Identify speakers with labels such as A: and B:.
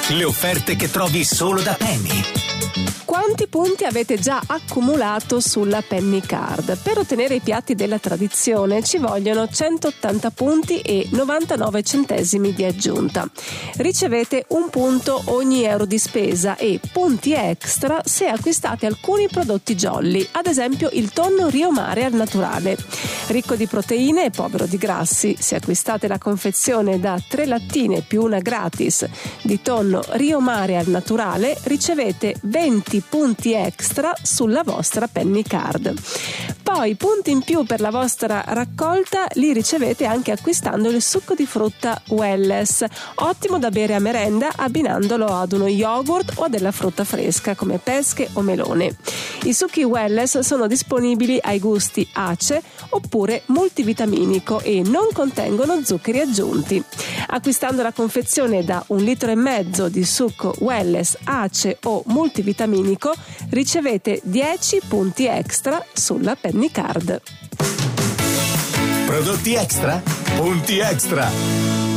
A: Le offerte che trovi solo da Penny.
B: Quanti punti avete già accumulato sulla Penny Card? Per ottenere i piatti della tradizione ci vogliono 180 punti e 99 centesimi di aggiunta. Ricevete un punto ogni euro di spesa e punti extra se acquistate alcuni prodotti Jolly, ad esempio il tonno Rio Mare al naturale. Ricco di proteine e povero di grassi, se acquistate la confezione da 3 lattine più una gratis di tonno Rio Mare al naturale, ricevete 20 punti extra sulla vostra Penny Card. Poi punti in più per la vostra raccolta li ricevete anche acquistando il succo di frutta Welless, ottimo da bere a merenda abbinandolo ad uno yogurt o a della frutta fresca come pesche o melone. I succhi Welless sono disponibili ai gusti ace oppure multivitaminico e non contengono zuccheri aggiunti. Acquistando la confezione da 1,5 litri di succo Welless ace o multivitaminico ricevete 10 punti extra sulla Penny Card.
A: Prodotti extra? Punti extra!